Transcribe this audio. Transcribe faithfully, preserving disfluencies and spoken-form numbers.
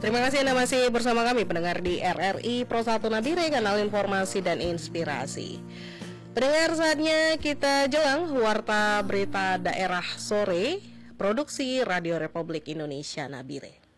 Terima kasih Anda masih bersama kami pendengar di R R I Pro satu Nabire, kanal informasi dan inspirasi. Pendengar, saatnya kita jelang warta berita daerah sore, produksi Radio Republik Indonesia Nabire.